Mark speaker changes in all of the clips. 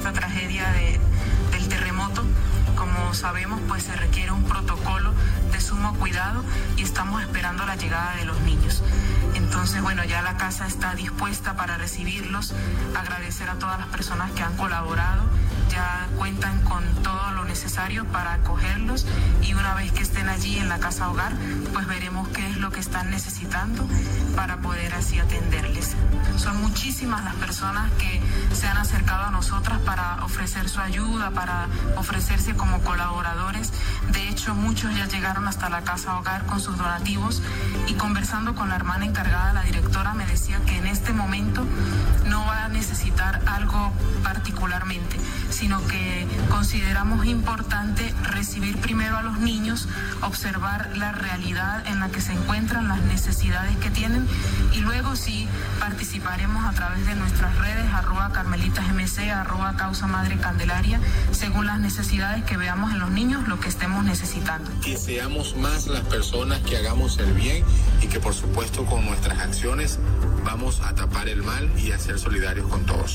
Speaker 1: esta tragedia del terremoto. Como sabemos, pues se requiere un protocolo de sumo cuidado y estamos esperando la llegada de los niños. Entonces, bueno, ya la casa está dispuesta para recibirlos. Agradecer a todas las personas que han colaborado. Ya cuentan con todo lo necesario para acogerlos y una vez que estén allí en la casa hogar, pues veremos qué es lo que están necesitando para poder así atenderles. Son muchísimas las personas que se han acercado a nosotras para ofrecer su ayuda, para ofrecerse como colaboradores. De hecho, muchos ya llegaron hasta la casa hogar con sus donativos y conversando con la hermana encargada, la directora me decía que en este momento no va a necesitar algo particularmente, sino que consideramos importante recibir primero a los niños, observar la realidad en la que se encuentran, las necesidades que tienen y luego sí participaremos a través de nuestras redes @carmelitasmc, @causa madre candelaria, según las necesidades que veamos en los niños, lo que estemos necesitando.
Speaker 2: Que seamos más las personas que hagamos el bien y que por supuesto con nuestras acciones vamos a tapar el mal y a ser solidarios con todos.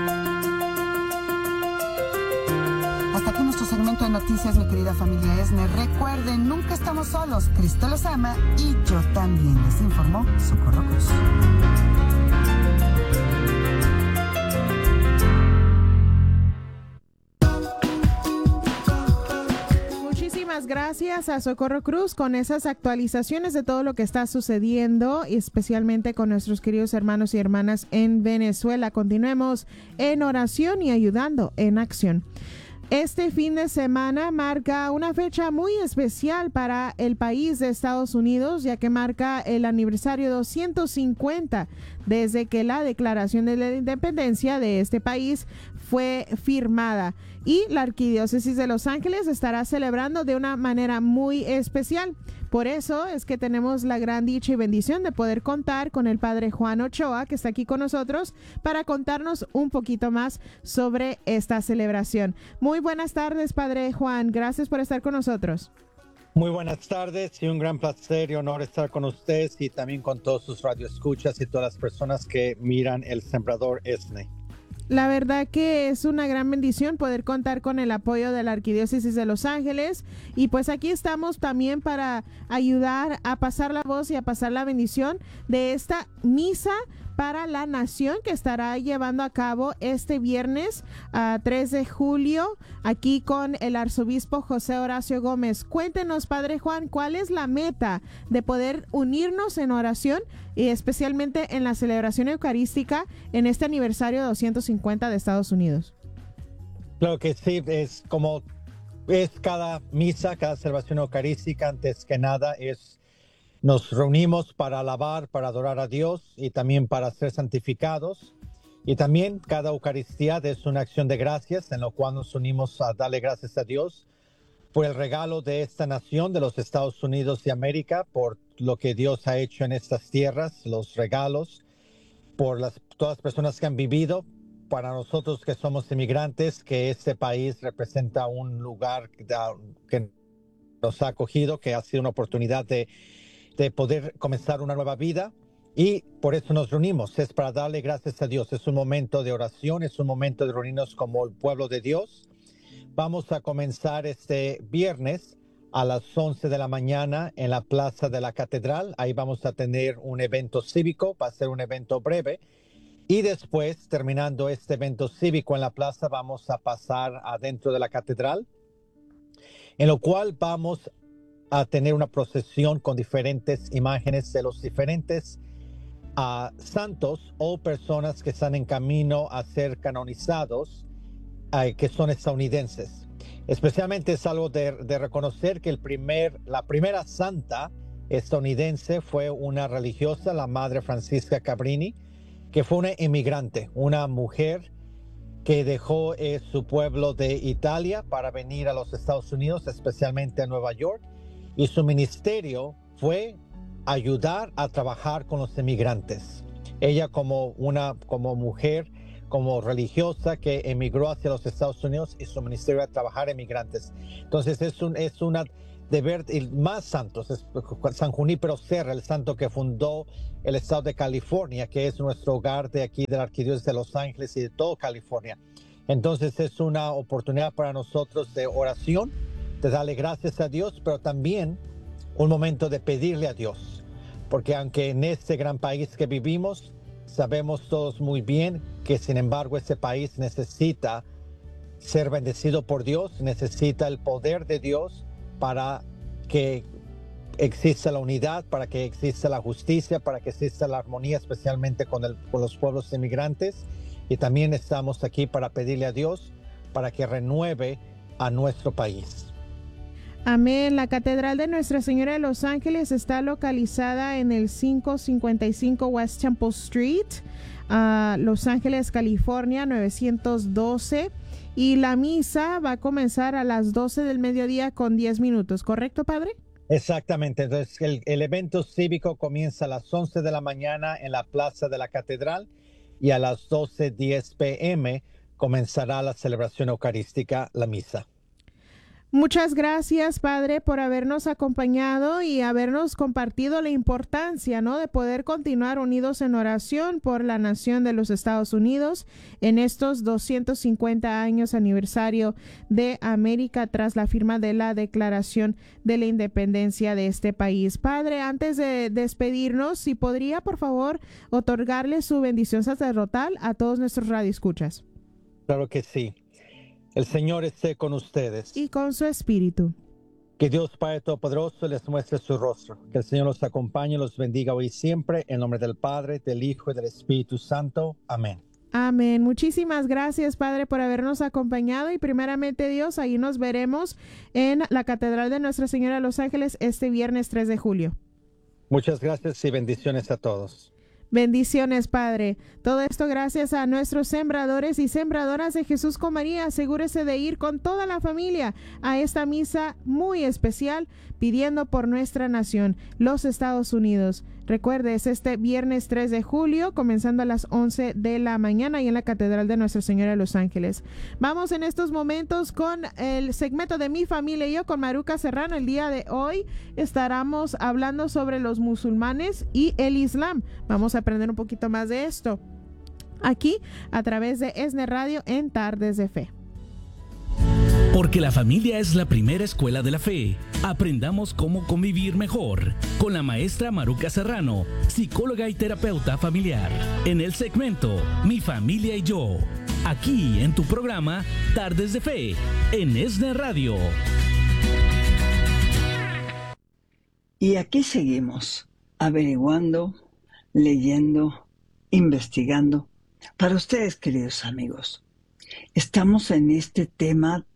Speaker 3: Hasta aquí nuestro segmento de noticias, mi querida familia ESNE. Recuerden, nunca estamos solos. Cristo los ama y yo también. Les informó Socorro Cruz.
Speaker 4: Muchísimas gracias a Socorro Cruz con esas actualizaciones de todo lo que está sucediendo, y especialmente con nuestros queridos hermanos y hermanas en Venezuela. Continuemos en oración y ayudando en acción. Este fin de semana marca una fecha muy especial para el país de Estados Unidos, ya que marca el aniversario 250 desde que la Declaración de la Independencia de este país fue firmada. Y la Arquidiócesis de Los Ángeles estará celebrando de una manera muy especial. Por eso es que tenemos la gran dicha y bendición de poder contar con el Padre Juan Ochoa, que está aquí con nosotros para contarnos un poquito más sobre esta celebración. Muy buenas tardes, Padre Juan. Gracias por estar con nosotros.
Speaker 5: Muy buenas tardes y un gran placer y honor estar con ustedes y también con todos sus radioescuchas y todas las personas que miran El Sembrador ESNE.
Speaker 4: La verdad que es una gran bendición poder contar con el apoyo de la Arquidiócesis de Los Ángeles, y pues aquí estamos también para ayudar a pasar la voz y a pasar la bendición de esta misa para la nación que estará llevando a cabo este viernes 3 de julio aquí con el arzobispo José Horacio Gómez. Cuéntenos, Padre Juan, ¿cuál es la meta de poder unirnos en oración y especialmente en la celebración eucarística en este aniversario 250 de Estados Unidos?
Speaker 5: Claro que sí, es como es cada misa, cada celebración eucarística, antes que nada nos reunimos para alabar, para adorar a Dios y también para ser santificados. Y también cada Eucaristía es una acción de gracias en lo cual nos unimos a darle gracias a Dios por el regalo de esta nación, de los Estados Unidos de América, por lo que Dios ha hecho en estas tierras, los regalos, por todas las personas que han vivido, para nosotros que somos inmigrantes, que este país representa un lugar que nos ha acogido, que ha sido una oportunidad de poder comenzar una nueva vida, y por eso nos reunimos, es para darle gracias a Dios. Es un momento de oración, es un momento de reunirnos como el pueblo de Dios. Vamos a comenzar este viernes a las 11 de la mañana en la Plaza de la Catedral. Ahí vamos a tener un evento cívico, va a ser un evento breve, y después, terminando este evento cívico en la plaza, vamos a pasar adentro de la catedral, en lo cual vamos a tener una procesión con diferentes imágenes de los diferentes santos o personas que están en camino a ser canonizados, que son estadounidenses. Especialmente es algo de reconocer que la primera santa estadounidense fue una religiosa, la Madre Francisca Cabrini, que fue una inmigrante, una mujer que dejó su pueblo de Italia para venir a los Estados Unidos, especialmente a Nueva York. Y su ministerio fue ayudar a trabajar con los inmigrantes. Ella como mujer, como religiosa que emigró hacia los Estados Unidos, y su ministerio era trabajar inmigrantes. Entonces es una de ver más santos, es San Junípero Serra, el santo que fundó el estado de California, que es nuestro hogar de aquí de la Arquidiócesis de Los Ángeles y de todo California. Entonces es una oportunidad para nosotros de oración, de darle gracias a Dios, pero también un momento de pedirle a Dios. Porque aunque en este gran país que vivimos, sabemos todos muy bien que sin embargo ese país necesita ser bendecido por Dios, necesita el poder de Dios para que exista la unidad, para que exista la justicia, para que exista la armonía, especialmente con los pueblos inmigrantes. Y también estamos aquí para pedirle a Dios para que renueve a nuestro país.
Speaker 4: Amén. La Catedral de Nuestra Señora de Los Ángeles está localizada en el 555 West Temple Street, Los Ángeles, California, 912. Y la misa va a comenzar a las 12 del mediodía con 10 minutos. ¿Correcto, padre? Exactamente. Entonces, el evento cívico comienza a las 11 de la mañana en la Plaza de la Catedral y a las 12:10 p.m. comenzará la celebración eucarística, la misa. Muchas gracias, Padre, por habernos acompañado y habernos compartido la importancia, ¿no?, de poder continuar unidos en oración por la nación de los Estados Unidos en estos 250 años aniversario de América tras la firma de la Declaración de la Independencia de este país. Padre, antes de despedirnos, si podría, por favor, otorgarle su bendición sacerdotal a todos nuestros radioescuchas. Claro que sí. El Señor esté con ustedes. Y con su espíritu. Que Dios Padre Todopoderoso les muestre su rostro. Que el Señor los acompañe y los bendiga hoy y siempre. En nombre del Padre, del Hijo y del Espíritu Santo. Amén. Amén. Muchísimas gracias, Padre, por habernos acompañado. Y primeramente, Dios, ahí nos veremos en la Catedral de Nuestra Señora de Los Ángeles este viernes 3 de julio. Muchas gracias y bendiciones a todos. Bendiciones, Padre. Todo esto gracias a nuestros sembradores y sembradoras de Jesús con María. Asegúrese de ir con toda la familia a esta misa muy especial pidiendo por nuestra nación, los Estados Unidos. Recuerde, es este viernes 3 de julio, comenzando a las 11 de la mañana y en la Catedral de Nuestra Señora de Los Ángeles. Vamos en estos momentos con el segmento de Mi Familia y Yo con Maruca Serrano. El día de hoy estaremos hablando sobre los musulmanes y el Islam. Vamos a aprender un poquito más de esto aquí a través de ESNE Radio en Tardes de Fe.
Speaker 6: Porque la familia es la primera escuela de la fe. Aprendamos cómo convivir mejor con la maestra Maruca Serrano, psicóloga y terapeuta familiar, en el segmento Mi Familia y Yo, aquí en tu programa Tardes de Fe, en ESNE Radio.
Speaker 7: Y aquí seguimos, averiguando, leyendo, investigando. Para ustedes, queridos amigos, estamos en este tema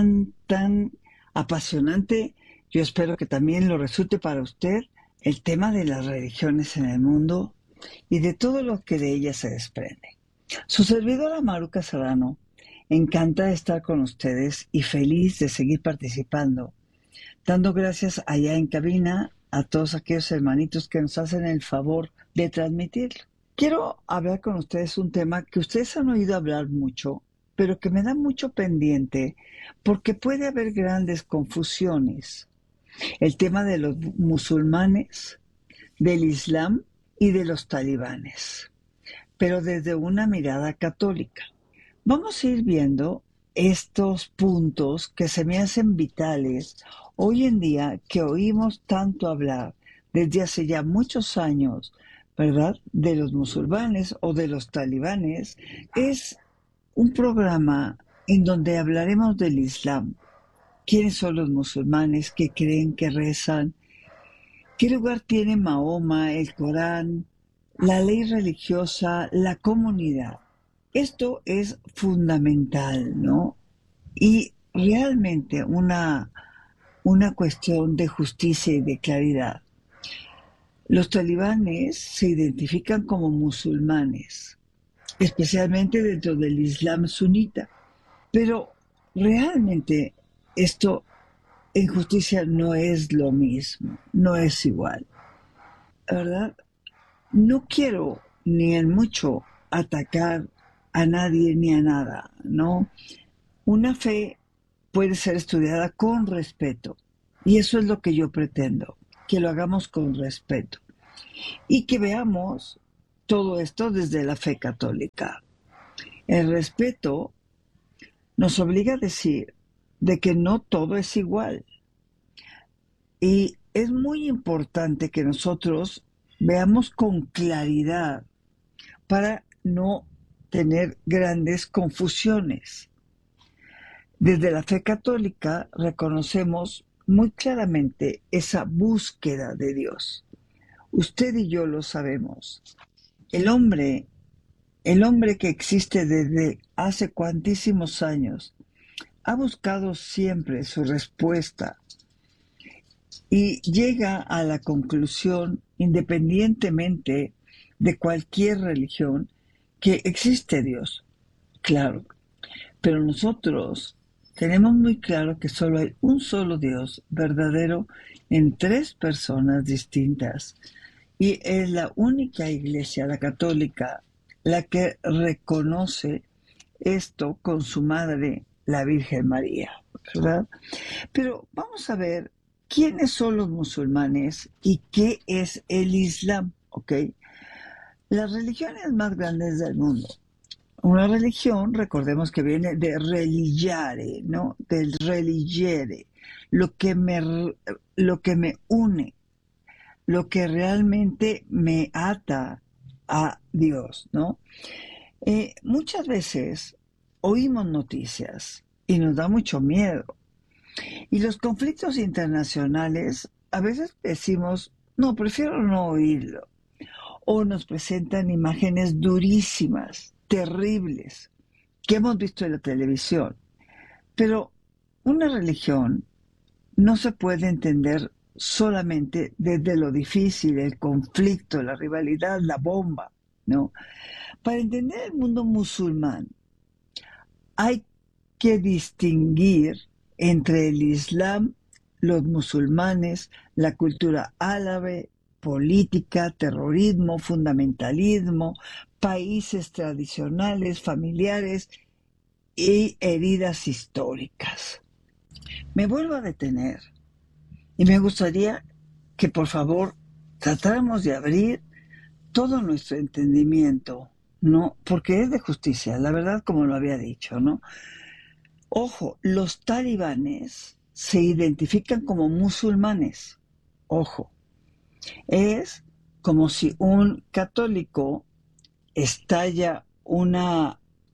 Speaker 7: tan apasionante. Yo espero que también lo resulte para usted, el tema de las religiones en el mundo y de todo lo que de ellas se desprende. Su servidora Maruca Serrano, encantada de estar con ustedes y feliz de seguir participando, dando gracias allá en cabina a todos aquellos hermanitos que nos hacen el favor de transmitirlo. Quiero hablar con ustedes un tema que ustedes han oído hablar mucho, pero que me da mucho pendiente porque puede haber grandes confusiones. El tema de los musulmanes, del Islam y de los talibanes, pero desde una mirada católica. Vamos a ir viendo estos puntos que se me hacen vitales hoy en día, que oímos tanto hablar desde hace ya muchos años, ¿verdad?, de los musulmanes o de los talibanes. Es un programa en donde hablaremos del Islam. ¿Quiénes son los musulmanes? ¿Qué creen? ¿Qué rezan? ¿Qué lugar tiene Mahoma, el Corán, la ley religiosa, la comunidad? Esto es fundamental, ¿no? Y realmente una cuestión de justicia y de claridad. Los talibanes se identifican como musulmanes, especialmente dentro del Islam sunita. Pero realmente esto en justicia no es lo mismo, no es igual, ¿verdad? No quiero ni en mucho atacar a nadie ni a nada, ¿no? Una fe puede ser estudiada con respeto y eso es lo que yo pretendo, que lo hagamos con respeto y que veamos todo esto desde la fe católica. El respeto nos obliga a decir de que no todo es igual. Y es muy importante que nosotros veamos con claridad para no tener grandes confusiones. Desde la fe católica reconocemos muy claramente esa búsqueda de Dios. Usted y yo lo sabemos. El hombre que existe desde hace cuantísimos años, ha buscado siempre su respuesta y llega a la conclusión, independientemente de cualquier religión, que existe Dios. Claro, pero nosotros tenemos muy claro que solo hay un solo Dios verdadero en 3 personas distintas. Y es la única iglesia, la católica, la que reconoce esto con su madre, la Virgen María, ¿verdad? Pero vamos a ver quiénes son los musulmanes y qué es el Islam, ¿ok? Las religiones más grandes del mundo. Una religión, recordemos que viene de religiare, ¿no? Del religere, lo que me une, lo que realmente me ata a Dios, ¿no? Muchas veces oímos noticias y nos da mucho miedo. Y los conflictos internacionales, a veces decimos, no, prefiero no oírlo. O nos presentan imágenes durísimas, terribles, que hemos visto en la televisión. Pero una religión no se puede entender solamente desde lo difícil, el conflicto, la rivalidad, la bomba, ¿no? Para entender el mundo musulmán, hay que distinguir entre el Islam, los musulmanes, la cultura árabe, política, terrorismo, fundamentalismo, países tradicionales, familiares y heridas históricas. Me vuelvo a detener y me gustaría que por favor tratáramos de abrir todo nuestro entendimiento, ¿no? Porque es de justicia, la verdad, como lo había dicho, ¿no? Ojo, los talibanes se identifican como musulmanes. Ojo, es como si un católico estalla una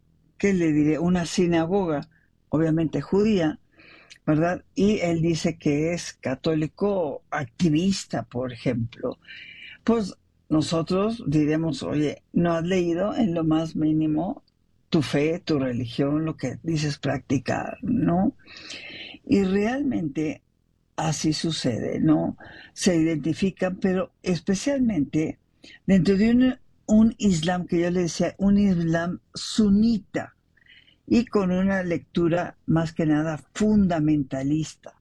Speaker 7: sinagoga, obviamente judía, ¿verdad? Y él dice que es católico activista, por ejemplo. Pues nosotros diremos, oye, ¿no has leído en lo más mínimo tu fe, tu religión, lo que dices practicar, ¿no? Y realmente así sucede, ¿no? Se identifican, pero especialmente dentro de un Islam que yo le decía, un Islam sunita, y con una lectura más que nada fundamentalista,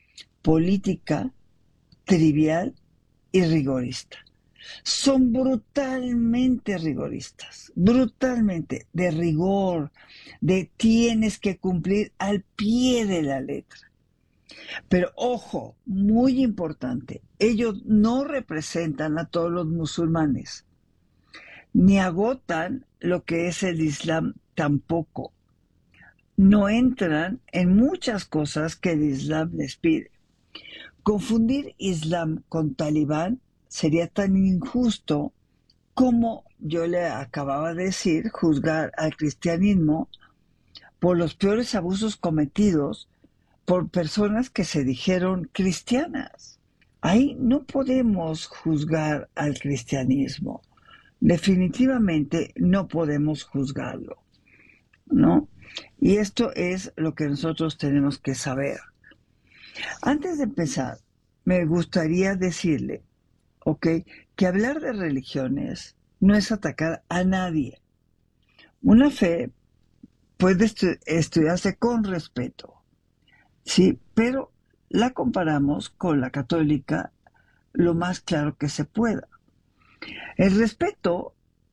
Speaker 7: política, trivial y rigorista. Son brutalmente rigoristas, brutalmente, de rigor, de tienes que cumplir al pie de la letra. Pero ojo, muy importante, ellos no representan a todos los musulmanes, ni agotan lo que es el Islam tampoco. No entran en muchas cosas que el Islam les pide. Confundir Islam con talibán sería tan injusto como yo le acababa de decir, juzgar al cristianismo por los peores abusos cometidos por personas que se dijeron cristianas. Ahí no podemos juzgar al cristianismo. Definitivamente no podemos juzgarlo, ¿no? Y esto es lo que nosotros tenemos que saber. Antes de empezar, me gustaría decirle, ¿ok?, que hablar de religiones no es atacar a nadie. Una fe puede estudiarse con respeto, sí, pero la comparamos con la católica lo más claro que se pueda. El respeto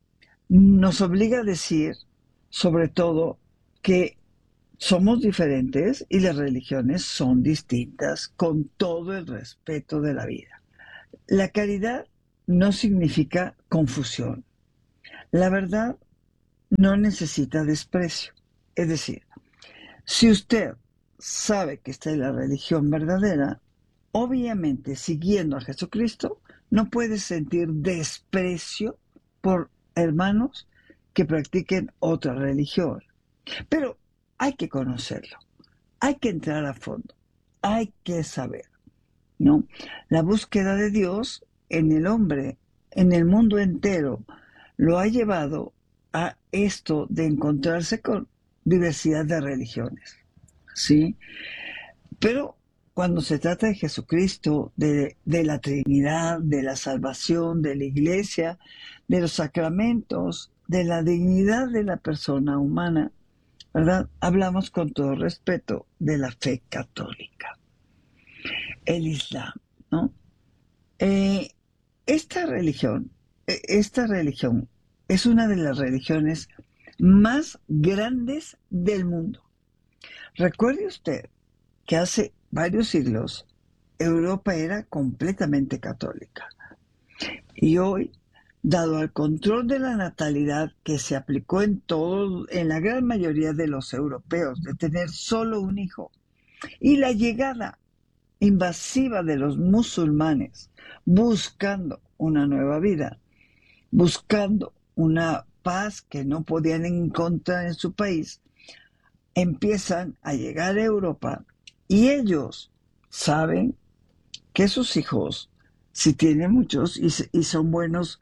Speaker 7: nos obliga a decir, sobre todo, que somos diferentes y las religiones son distintas, con todo el respeto de la vida. La caridad no significa confusión. La verdad no necesita desprecio. Es decir, Si usted sabe que esta es la religión verdadera, obviamente siguiendo a Jesucristo, no puede sentir desprecio por hermanos que practiquen otra religión. Pero hay que conocerlo, hay que entrar a fondo, hay que saber, ¿no? La búsqueda de Dios en el hombre, en el mundo entero, lo ha llevado a esto de encontrarse con diversidad de religiones, ¿sí? Pero cuando se trata de Jesucristo, de la Trinidad, de la salvación, de la iglesia, de los sacramentos, de la dignidad de la persona humana, ¿verdad? Hablamos con todo respeto de la fe católica, el Islam, ¿no? Esta religión es una de las religiones más grandes del mundo. Recuerde usted que hace varios siglos Europa era completamente católica. Y hoy, dado el control de la natalidad que se aplicó en la gran mayoría de los europeos, de tener solo un hijo, y la llegada invasiva de los musulmanes buscando una nueva vida, buscando una paz que no podían encontrar en su país, empiezan a llegar a Europa y ellos saben que sus hijos, si tienen muchos y son buenos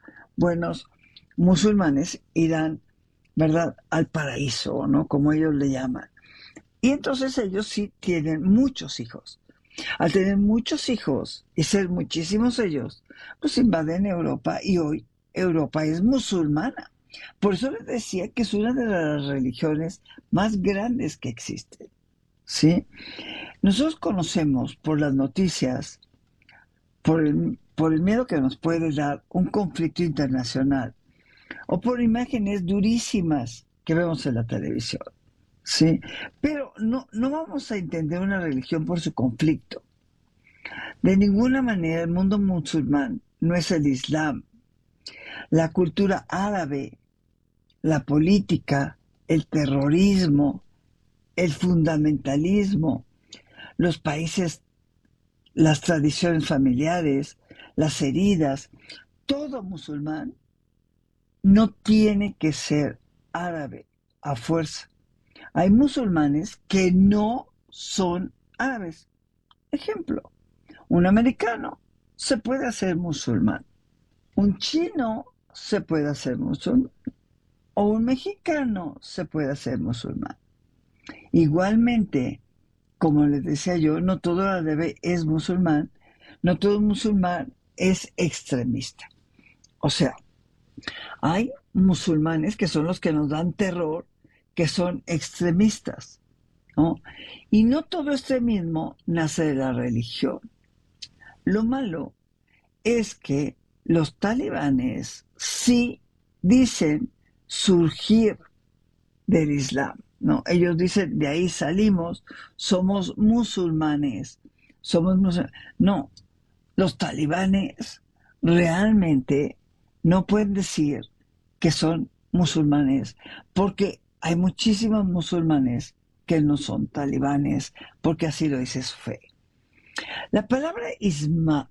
Speaker 7: musulmanes, irán, ¿verdad?, al paraíso, ¿no?, como ellos le llaman. Y entonces ellos sí tienen muchos hijos. Al tener muchos hijos y ser muchísimos ellos, pues invaden Europa y hoy Europa es musulmana. Por eso les decía que es una de las religiones más grandes que existen, ¿sí? Nosotros conocemos por las noticias, por el miedo que nos puede dar un conflicto internacional, o por imágenes durísimas que vemos en la televisión, ¿sí? Pero no vamos a entender una religión por su conflicto. De ninguna manera el mundo musulmán no es el Islam. La cultura árabe, la política, el terrorismo, el fundamentalismo, los países, las tradiciones familiares, las heridas, todo musulmán no tiene que ser árabe a fuerza. Hay musulmanes que no son árabes. Ejemplo, un americano se puede hacer musulmán, un chino se puede hacer musulmán, o un mexicano se puede hacer musulmán. Igualmente, como les decía yo, no todo árabe es musulmán, no todo musulmán es extremista. O sea, hay musulmanes que son los que nos dan terror, que son extremistas, ¿no? Y no todo extremismo nace de la religión. Lo malo es que los talibanes sí dicen surgir del Islam, ¿no? Ellos dicen, de ahí salimos, somos musulmanes, No, los talibanes realmente no pueden decir que son musulmanes, porque hay muchísimos musulmanes que no son talibanes, porque así lo dice su fe. La palabra Islam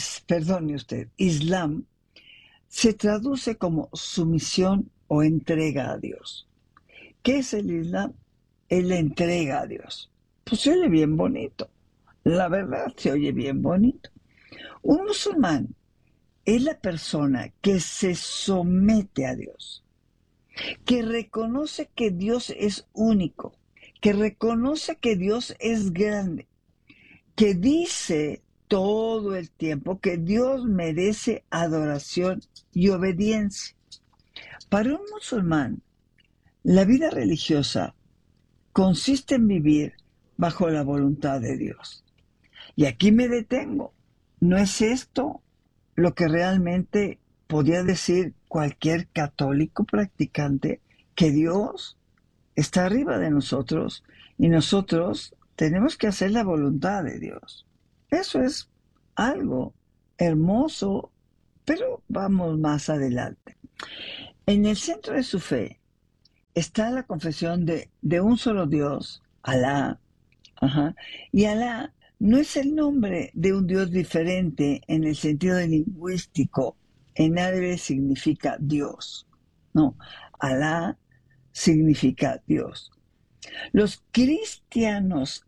Speaker 7: se traduce como sumisión o entrega a Dios. ¿Qué es el Islam? Es la entrega a Dios. Pues se oye bien bonito. La verdad, se oye bien bonito. Un musulmán es la persona que se somete a Dios, que reconoce que Dios es único, que reconoce que Dios es grande, que dice todo el tiempo que Dios merece adoración y obediencia. Para un musulmán, la vida religiosa consiste en vivir bajo la voluntad de Dios. Y aquí me detengo. ¿No es esto lo que realmente podría decir cualquier católico practicante? Que Dios está arriba de nosotros y nosotros tenemos que hacer la voluntad de Dios. Eso es algo hermoso, pero vamos más adelante. En el centro de su fe está la confesión de un solo Dios, Alá. Ajá. Y Alá no es el nombre de un Dios diferente en el sentido lingüístico. En árabe significa Dios. No, Alá significa Dios. Los cristianos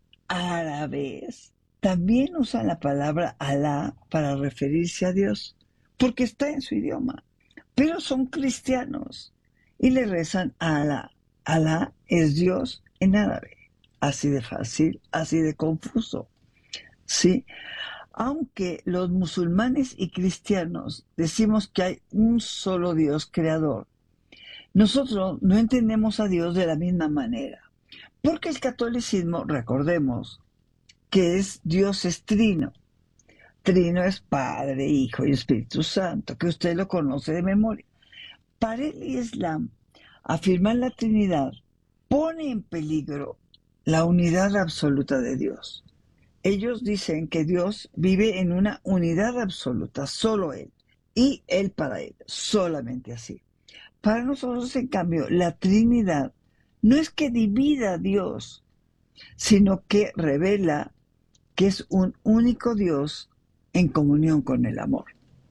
Speaker 7: árabes también usan la palabra Alá para referirse a Dios, porque está en su idioma, pero son cristianos y le rezan a Alá. Alá es Dios en árabe. Así de fácil, así de confuso. ¿Sí? Aunque los musulmanes y cristianos decimos que hay un solo Dios creador, nosotros no entendemos a Dios de la misma manera. Porque el catolicismo, recordemos, que Dios es trino. Trino es Padre, Hijo y Espíritu Santo, que usted lo conoce de memoria. Para el Islam, afirmar la Trinidad pone en peligro la unidad absoluta de Dios. Ellos dicen que Dios vive en una unidad absoluta, solo Él, y Él para Él, solamente así. Para nosotros, en cambio, la Trinidad no es que divida a Dios, sino que revela que es un único Dios en comunión con el amor.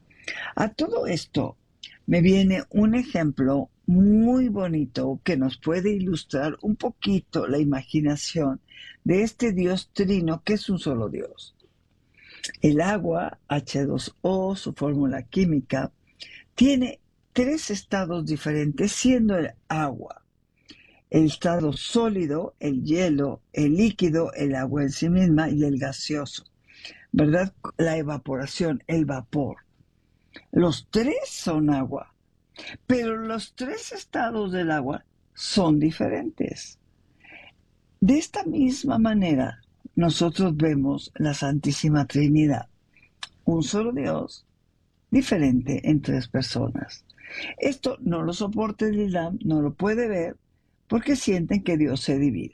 Speaker 7: A todo esto me viene un ejemplo muy bonito que nos puede ilustrar un poquito la imaginación de este Dios trino que es un solo Dios. El agua, H2O, su fórmula química, tiene 3 estados diferentes, siendo el agua el estado sólido, el hielo, el líquido, el agua en sí misma y el gaseoso, ¿verdad? La evaporación, el vapor. Los 3 son agua, pero los 3 estados del agua son diferentes. De esta misma manera, nosotros vemos la Santísima Trinidad, un solo Dios, diferente en 3 personas. Esto no lo soporta el Islam, no lo puede ver, porque sienten que Dios se divide.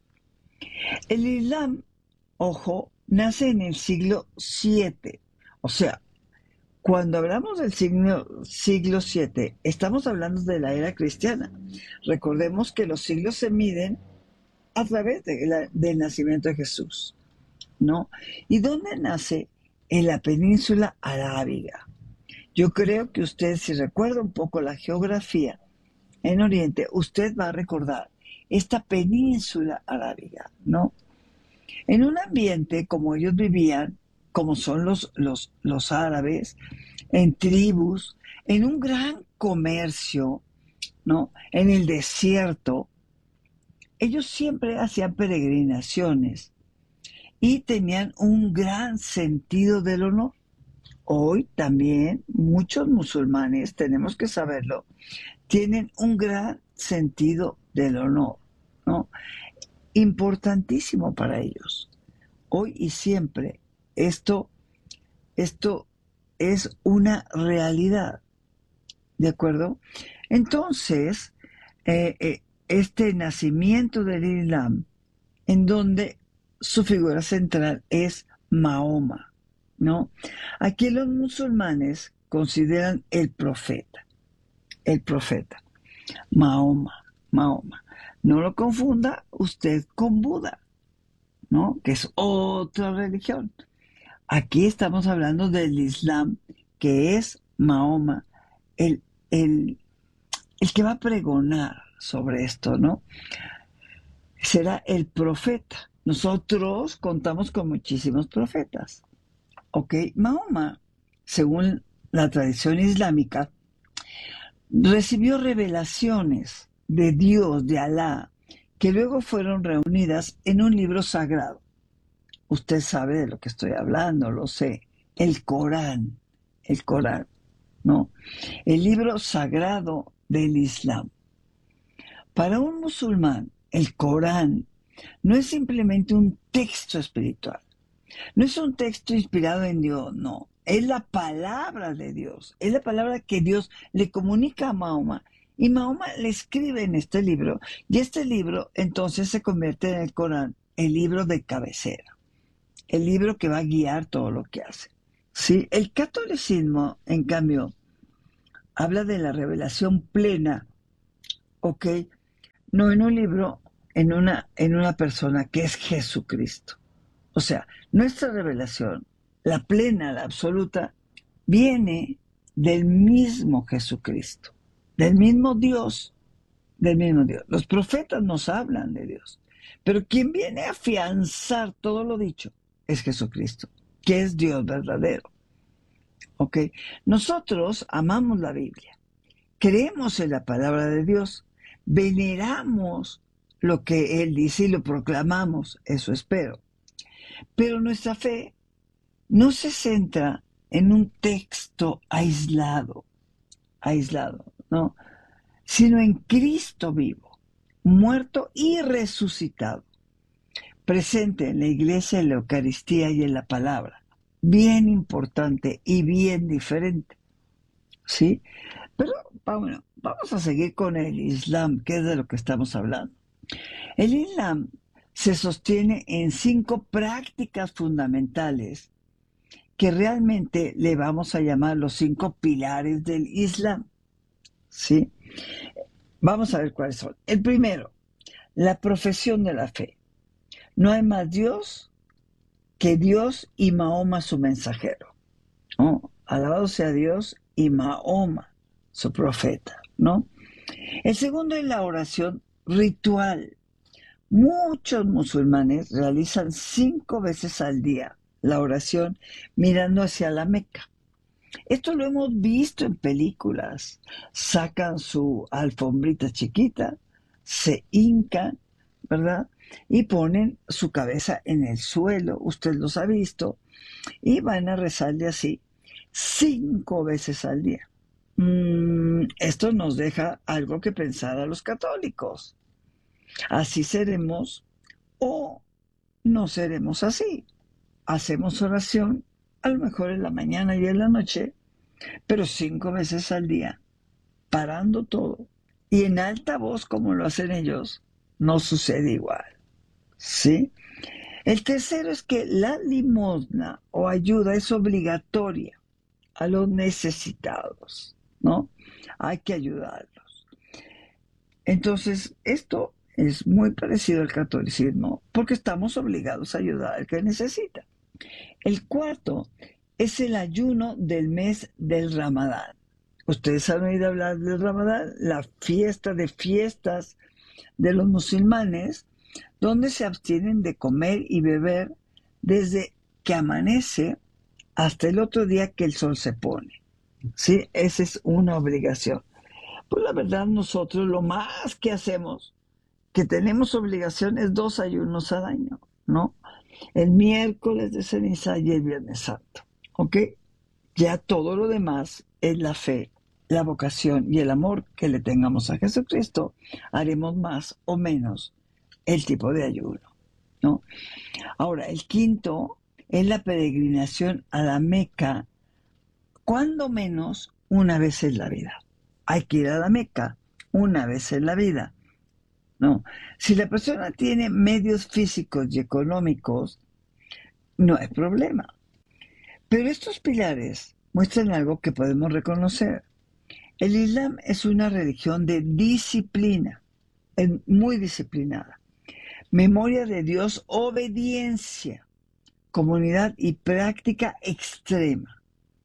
Speaker 7: El Islam, ojo, nace en el siglo VII. O sea, cuando hablamos del siglo VII, estamos hablando de la era cristiana. Recordemos que los siglos se miden a través del nacimiento de Jesús, ¿no? ¿Y dónde nace? En la península arábiga. Yo creo que usted, si recuerda un poco la geografía, en Oriente, usted va a recordar esta península arábiga, ¿no? En un ambiente como ellos vivían, como son los árabes, en tribus, en un gran comercio, ¿no? En el desierto, ellos siempre hacían peregrinaciones y tenían un gran sentido del honor. Hoy también muchos musulmanes, tenemos que saberlo, tienen un gran sentido del honor, ¿no? Importantísimo para ellos. Hoy y siempre, esto es una realidad, ¿de acuerdo? Entonces, este nacimiento del Islam, en donde su figura central es Mahoma, ¿no? Aquí los musulmanes consideran el profeta, Mahoma. No lo confunda usted con Buda, ¿no? Que es otra religión. Aquí estamos hablando del Islam, que es Mahoma, el que va a pregonar sobre esto, ¿no? Será el profeta. Nosotros contamos con muchísimos profetas, ¿ok? Mahoma, según la tradición islámica, recibió revelaciones de Dios, de Alá, que luego fueron reunidas en un libro sagrado. Usted sabe de lo que estoy hablando, lo sé. El Corán, ¿no? El libro sagrado del Islam. Para un musulmán, el Corán no es simplemente un texto espiritual. No es un texto inspirado en Dios, no. Es la palabra de Dios. Es la palabra que Dios le comunica a Mahoma. Y Mahoma le escribe en este libro. Y este libro entonces se convierte en el Corán, el libro de cabecera. El libro que va a guiar todo lo que hace. ¿Sí? El catolicismo, en cambio, habla de la revelación plena, ¿ok? No en un libro, en una persona que es Jesucristo. O sea, nuestra revelación, la plena, la absoluta, viene del mismo Jesucristo, del mismo Dios, del mismo Dios. Los profetas nos hablan de Dios, pero quien viene a afianzar todo lo dicho es Jesucristo, que es Dios verdadero. ¿Ok? Nosotros amamos la Biblia, creemos en la palabra de Dios, veneramos lo que Él dice y lo proclamamos, eso espero. Pero nuestra fe no se centra en un texto aislado, ¿no? Sino en Cristo vivo, muerto y resucitado, presente en la iglesia, en la Eucaristía y en la palabra. Bien importante y bien diferente, ¿sí? Pero bueno, vamos a seguir con el Islam, que es de lo que estamos hablando. El Islam se sostiene en 5 prácticas fundamentales que realmente le vamos a llamar los 5 pilares del Islam, ¿sí? Vamos a ver cuáles son. El primero, la profesión de la fe. No hay más Dios que Dios y Mahoma su mensajero, ¿no? Alabado sea Dios y Mahoma su profeta, ¿no? El segundo es la oración ritual. Muchos musulmanes realizan 5 veces al día la oración mirando hacia la Meca. Esto lo hemos visto en películas. Sacan su alfombrita chiquita, se hincan, ¿verdad? Y ponen su cabeza en el suelo, usted los ha visto, y van a rezarle así 5 veces al día. Esto nos deja algo que pensar a los católicos. Así seremos o no seremos así. Hacemos oración, a lo mejor en la mañana y en la noche, pero 5 veces al día, parando todo. Y en alta voz, como lo hacen ellos, no sucede igual, ¿sí? El tercero es que la limosna o ayuda es obligatoria a los necesitados, ¿no? Hay que ayudarlos. Entonces, esto es muy parecido al catolicismo, porque estamos obligados a ayudar al que necesita. El cuarto es el ayuno del mes del Ramadán. Ustedes han oído hablar del Ramadán, la fiesta de fiestas de los musulmanes, donde se abstienen de comer y beber desde que amanece hasta el otro día que el sol se pone. ¿Sí? Esa es una obligación. Pues la verdad, nosotros lo más que hacemos, que tenemos obligación, es 2 ayunos al año, ¿no? El miércoles de ceniza y el viernes santo, ¿ok? Ya todo lo demás es la fe, la vocación y el amor que le tengamos a Jesucristo. Haremos más o menos el tipo de ayuno, ¿no? Ahora, el quinto es la peregrinación a la Meca, cuando menos una vez en la vida. Hay que ir a la Meca una vez en la vida, ¿no? Si la persona tiene medios físicos y económicos, no hay problema. Pero estos pilares muestran algo que podemos reconocer. El Islam es una religión de disciplina, es muy disciplinada. Memoria de Dios, obediencia, comunidad y práctica extrema.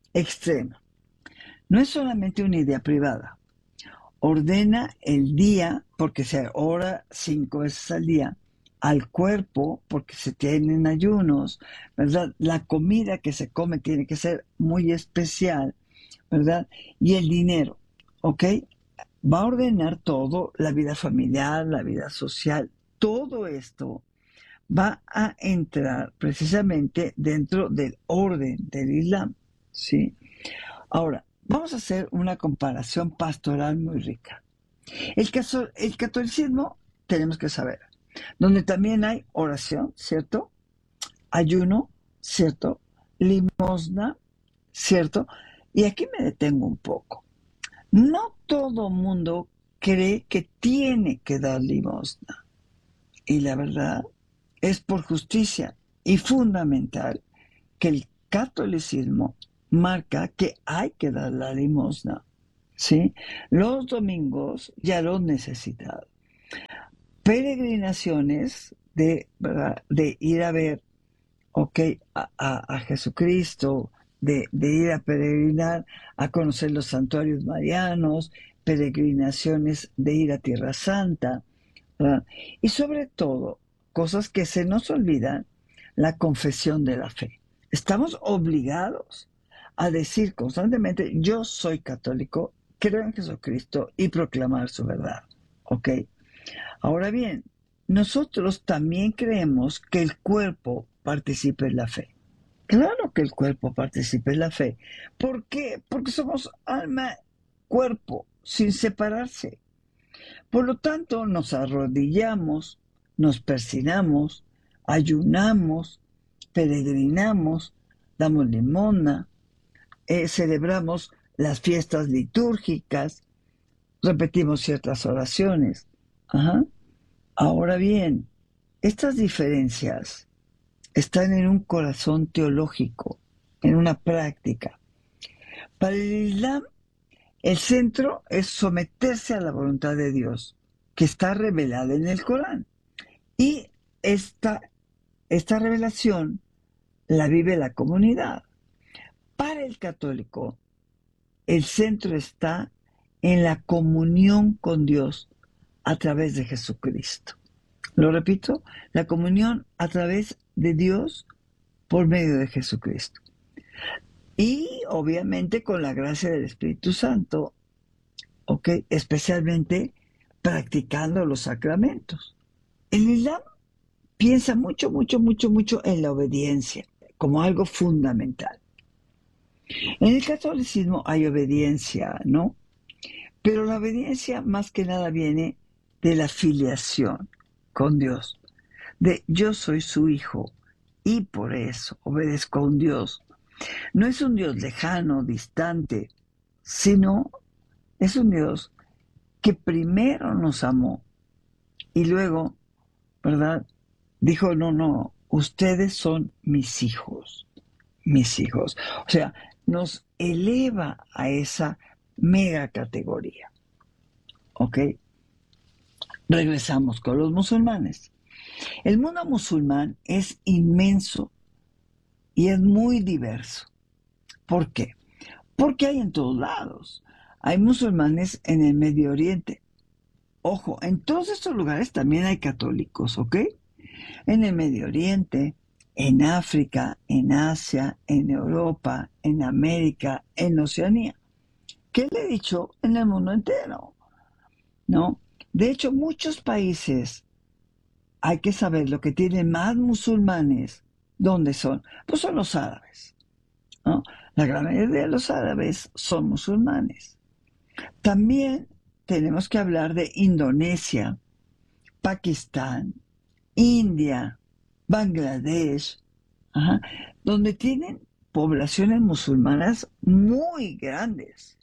Speaker 7: No es solamente una idea privada. Ordena el día, porque se ora 5 veces al día, al cuerpo, porque se tienen ayunos, ¿verdad? La comida que se come tiene que ser muy especial, ¿verdad? Y el dinero, ¿ok? Va a ordenar todo, la vida familiar, la vida social, todo esto va a entrar precisamente dentro del orden del Islam, ¿sí? Ahora, vamos a hacer una comparación pastoral muy rica. El catolicismo, tenemos que saber, donde también hay oración, ¿cierto? Ayuno, ¿cierto? Limosna, ¿cierto? Y aquí me detengo un poco. No todo mundo cree que tiene que dar limosna. Y la verdad es por justicia y fundamental que el catolicismo marca que hay que dar la limosna, ¿sí? Los domingos y a los necesitados. peregrinaciones ¿verdad? De ir a ver, ok, a Jesucristo, de ir a peregrinar, a conocer los santuarios marianos, peregrinaciones de ir a Tierra Santa, ¿verdad? Y sobre todo, cosas que se nos olvidan, la confesión de la fe. Estamos obligados a decir constantemente, yo soy católico, creo en Jesucristo y proclamar su verdad, ¿ok? Ahora bien, nosotros también creemos que el cuerpo participa en la fe. Claro que el cuerpo participa en la fe. ¿Por qué? Porque somos alma, cuerpo, sin separarse. Por lo tanto, nos arrodillamos, nos persignamos, ayunamos, peregrinamos, damos limosna, celebramos las fiestas litúrgicas, repetimos ciertas oraciones. Ajá. Ahora bien, estas diferencias están en un corazón teológico, en una práctica. Para el Islam, el centro es someterse a la voluntad de Dios, que está revelada en el Corán. Y esta revelación la vive la comunidad. Para el católico, el centro está en la comunión con Dios a través de Jesucristo. Lo repito, la comunión a través de Dios por medio de Jesucristo. Y obviamente con la gracia del Espíritu Santo, ¿ok? Especialmente practicando los sacramentos. El Islam piensa mucho en la obediencia como algo fundamental. En el catolicismo hay obediencia, ¿no? Pero la obediencia más que nada viene de la filiación con Dios, de yo soy su hijo y por eso obedezco a un Dios. No es un Dios lejano, distante, sino es un Dios que primero nos amó y luego, ¿verdad? Dijo, no, ustedes son mis hijos. O sea, nos eleva a esa mega categoría. ¿Ok? Regresamos con los musulmanes. El mundo musulmán es inmenso y es muy diverso. ¿Por qué? Porque hay en todos lados. Hay musulmanes en el Medio Oriente. Ojo, en todos estos lugares también hay católicos, ¿ok? En el Medio Oriente, en África, en Asia, en Europa, en América, en Oceanía. ¿Qué le he dicho? En el mundo entero, ¿no? De hecho, muchos países, hay que saber lo que tienen más musulmanes, ¿dónde son? Pues son los árabes, ¿no? La gran mayoría de los árabes son musulmanes. También tenemos que hablar de Indonesia, Pakistán, India, Bangladesh, donde tienen poblaciones musulmanas muy grandes,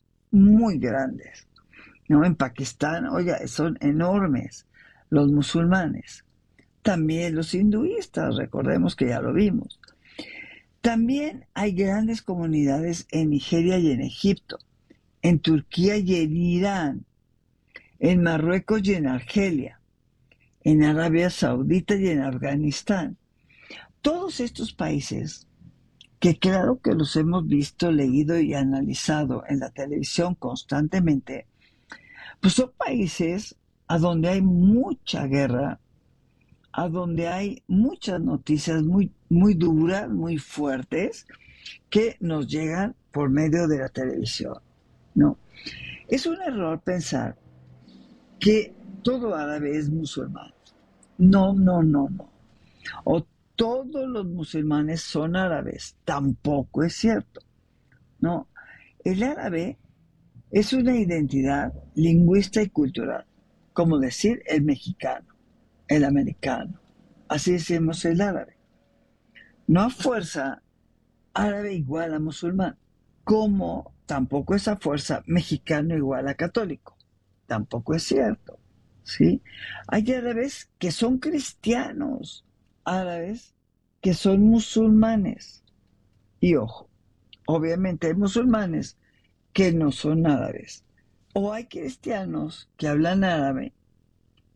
Speaker 7: ¿no? En Pakistán, oye, son enormes los musulmanes. También los hinduistas, recordemos que ya lo vimos. También hay grandes comunidades en Nigeria y en Egipto, en Turquía y en Irán, en Marruecos y en Argelia, en Arabia Saudita y en Afganistán. Todos estos países, que claro que los hemos visto, leído y analizado en la televisión constantemente, pues son países a donde hay mucha guerra, a donde hay muchas noticias muy duras, muy fuertes, que nos llegan por medio de la televisión, ¿no? Es un error pensar que todo árabe es musulmán. No. O todos los musulmanes son árabes. Tampoco es cierto, ¿no? El árabe es una identidad lingüística y cultural, como decir el mexicano, el americano. Así decimos el árabe. No a fuerza árabe igual a musulmán, como tampoco es a fuerza mexicano igual a católico. Tampoco es cierto, ¿sí? Hay árabes que son cristianos, árabes que son musulmanes. Y ojo, obviamente hay musulmanes que no son árabes. O hay cristianos que hablan árabe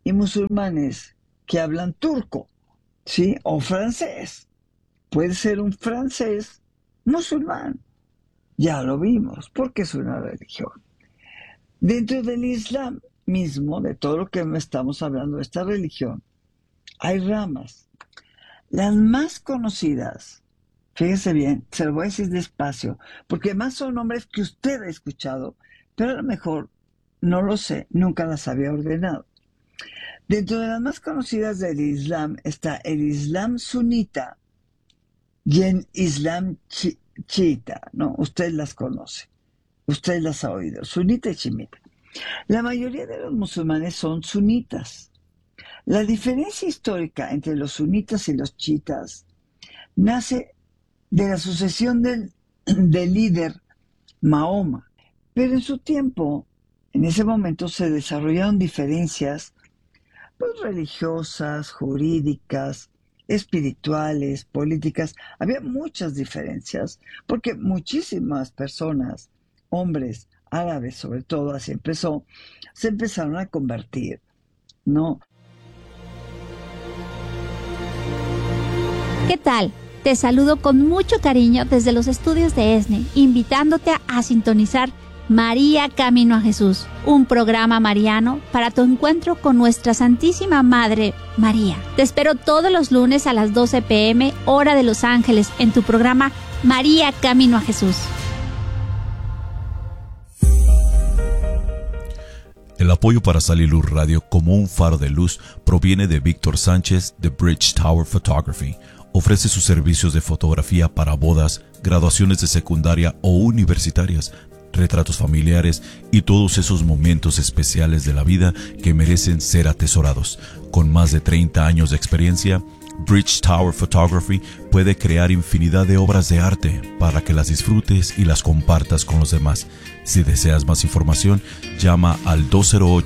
Speaker 7: y musulmanes que hablan turco, ¿sí? O francés. Puede ser un francés musulmán. Ya lo vimos, porque es una religión. Dentro del Islam mismo, de todo lo que estamos hablando de esta religión, hay ramas. Las más conocidas, fíjese bien, se lo voy a decir despacio, porque además son nombres que usted ha escuchado, pero a lo mejor no lo sé, nunca las había ordenado. Dentro de las más conocidas del Islam está el Islam sunita y el Islam chiita, ¿no? Usted las conoce, usted las ha oído, sunita y chiita. La mayoría de los musulmanes son sunitas. La diferencia histórica entre los sunitas y los chiitas nace de la sucesión del líder Mahoma, pero en su tiempo, en ese momento se desarrollaron diferencias pues, religiosas, jurídicas, espirituales, políticas. Había muchas diferencias, porque muchísimas personas, hombres árabes sobre todo, así empezó, se empezaron a convertir, ¿no?
Speaker 8: ¿Qué tal? Te saludo con mucho cariño desde los estudios de ESNE, invitándote a sintonizar María Camino a Jesús, un programa mariano para tu encuentro con nuestra Santísima Madre María. Te espero todos los lunes a las 12 p.m., hora de Los Ángeles, en tu programa María Camino a Jesús.
Speaker 9: El apoyo para Sal y Luz Radio como un faro de luz proviene de Víctor Sánchez de Bridge Tower Photography. Ofrece sus servicios de fotografía para bodas, graduaciones de secundaria o universitarias, retratos familiares y todos esos momentos especiales de la vida que merecen ser atesorados. Con más de 30 años de experiencia, Bridge Tower Photography puede crear infinidad de obras de arte para que las disfrutes y las compartas con los demás. Si deseas más información, llama al 208